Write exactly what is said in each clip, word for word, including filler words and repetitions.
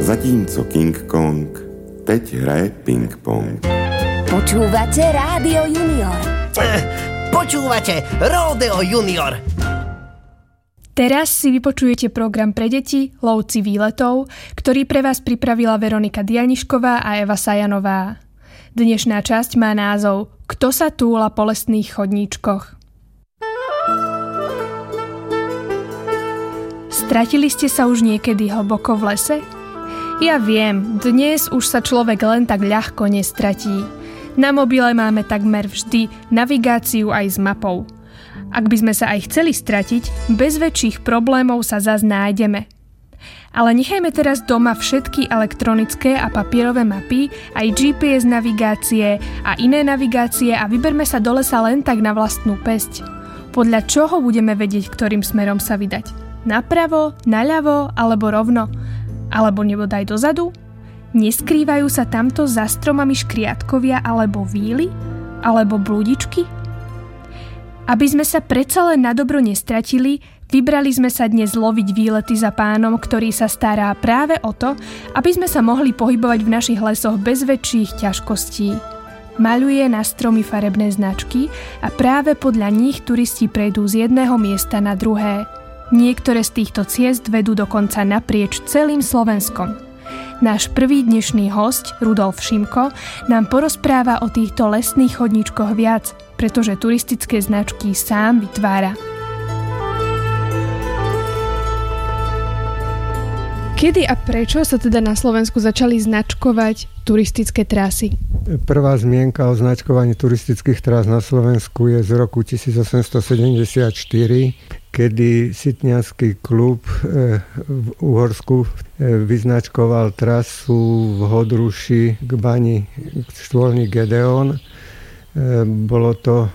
zatímco King Kong teď hraje ping-pong. Počúvate Rádio Junior. Počúvate Ródeo Junior. Teraz si vypočujete program pre deti Lovci výletov, ktorý pre vás pripravila Veronika Dianišková a Eva Sajanová. Dnešná časť má názov Kto sa túla po lesných chodníčkoch? Stratili ste sa už niekedy hlboko v lese? Ja viem, dnes už sa človek len tak ľahko nestratí. Na mobile máme takmer vždy navigáciu aj s mapou. Ak by sme sa aj chceli stratiť, bez väčších problémov sa zas nájdeme. Ale nechajme teraz doma všetky elektronické a papierové mapy, aj G P S navigácie a iné navigácie a vyberme sa do lesa len tak na vlastnú päsť. Podľa čoho budeme vedieť, ktorým smerom sa vydať? Napravo, naľavo alebo rovno? Alebo nebodaj dozadu? Neskrývajú sa tamto za stromami škriatkovia alebo víly? Alebo blúdičky? Aby sme sa predsa len nadobro nestratili, vybrali sme sa dnes loviť výlety za pánom, ktorý sa stará práve o to, aby sme sa mohli pohybovať v našich lesoch bez väčších ťažkostí. Maľuje na stromy farebné značky a práve podľa nich turisti prejdú z jedného miesta na druhé. Niektoré z týchto ciest vedú dokonca naprieč celým Slovenskom. Náš prvý dnešný hosť, Rudolf Šimko, nám porozpráva o týchto lesných chodníčkoch viac, pretože turistické značky sám vytvára. Kedy a prečo sa teda na Slovensku začali značkovať turistické trasy? Prvá zmienka o značkovaní turistických trás na Slovensku je z roku tisícosemstosedemdesiatštyri, kedy Sitnianský klub v Uhorsku vyznačkoval trasu v Hodruši k bani Štôlny Gedeon. Bolo to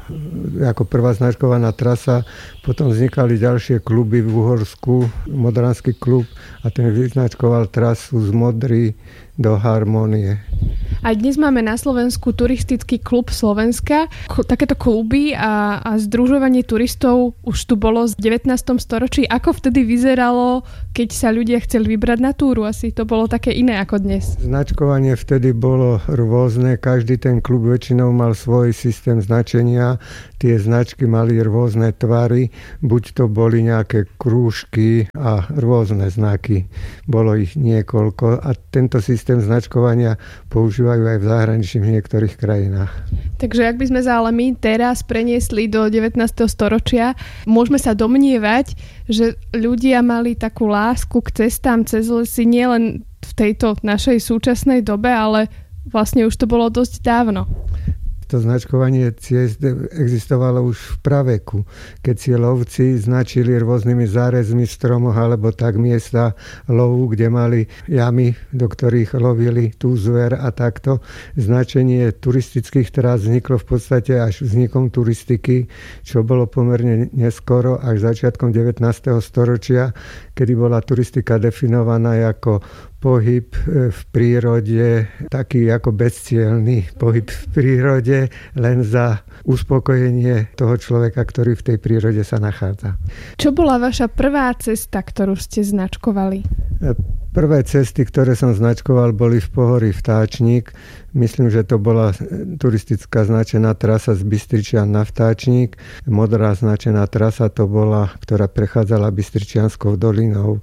ako prvá značkovaná trasa, potom vznikali ďalšie kluby v Uhorsku, Modranský klub a ten vyznačkoval trasu z Modry do Harmonie. A dnes máme na Slovensku turistický klub Slovenska. Takéto kluby a, a združovanie turistov už tu bolo v devätnástom storočí. Ako vtedy vyzeralo, keď sa ľudia chceli vybrať na túru? Asi to bolo také iné ako dnes. Značkovanie vtedy bolo rôzne. Každý ten klub väčšinou mal svoj systém značenia. Tie značky mali rôzne tvary. Buď to boli nejaké krúžky a rôzne znaky. Bolo ich niekoľko. A tento systém značkovania používajú aj v zahraničí v niektorých krajinách. Takže ak by sme sa ale my teraz preniesli do devätnásteho storočia, môžeme sa domnievať, že ľudia mali takú lásku k cestám cez lesy nielen v tejto našej súčasnej dobe, ale vlastne už to bolo dosť dávno. To značkovanie ciest existovalo už v praveku, keď si lovci značili rôznymi zárezmi v stromoch alebo tak miesta lovu, kde mali jamy, do ktorých lovili tú zver a takto. Značenie turistických trás vzniklo v podstate až vznikom turistiky, čo bolo pomerne neskoro, až začiatkom devätnásteho storočia, kedy bola turistika definovaná ako pohyb v prírode, taký ako bezcielny pohyb v prírode, len za uspokojenie toho človeka, ktorý v tej prírode sa nachádza. Čo bola vaša prvá cesta, ktorú ste značkovali? Prvé cesty, ktoré som značkoval, boli v Pohorí Vtáčnik. Myslím, že to bola turistická značená trasa z Bystričian na Vtáčnik. Modrá značená trasa to bola, ktorá prechádzala Bystričianskou dolinou.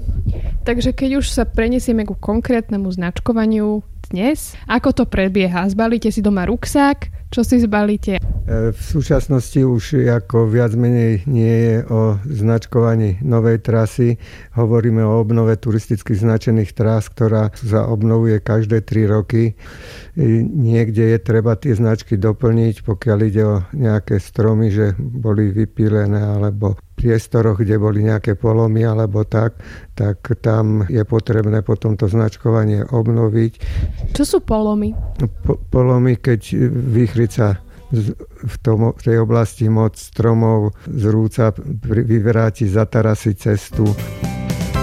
Takže keď už sa preniesieme ku konkrétnemu značkovaniu dnes, ako to prebieha? Zbalíte si doma ruksák? Čo si zbalíte? V súčasnosti už ako viac menej nie je o značkovaní novej trasy. Hovoríme o obnove turistických značených trás, ktorá sa obnovuje každé tri roky. Niekde je treba tie značky doplniť, pokiaľ ide o nejaké stromy, že boli vypílené, alebo v priestoroch, kde boli nejaké polomy alebo tak, tak tam je potrebné potom to značkovanie obnoviť. Čo sú polomy? Po, polomy, keď výchrica v, tom, v tej oblasti moc stromov zrúca, vyvráti, zatarasí cestu.